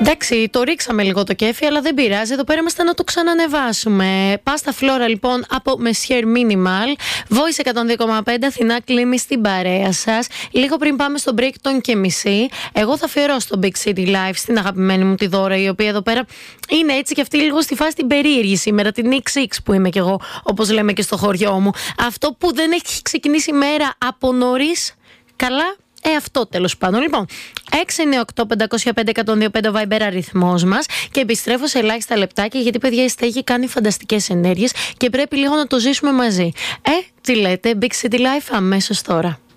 Εντάξει, το ρίξαμε λίγο το κέφι, αλλά δεν πειράζει. Εδώ πέρα είμαστε να το ξανανεβάσουμε. Πάστα Φλόρα λοιπόν από Messier Minimal. Voice 102,5 Αθηνά Κλίμη στην παρέα σας. Λίγο πριν πάμε στο break των και μισή, εγώ θα αφιερώσω στο Big City Live στην αγαπημένη μου τη Δώρα, η οποία εδώ πέρα είναι έτσι και αυτή λίγο στη φάση την περίεργη σήμερα, την XX που είμαι κι εγώ, όπως λέμε και στο χωριό μου. Αυτό που δεν έχει ξεκινήσει η μέρα από νωρίς. Καλά. Αυτό τέλος πάντων. Λοιπόν, 698-505-125 Viber αριθμός μας και επιστρέφω σε ελάχιστα λεπτάκια, γιατί παιδιά η στέγη κάνει φανταστικές ενέργειες και πρέπει λίγο να το ζήσουμε μαζί. Τι λέτε, Big City Life αμέσως τώρα.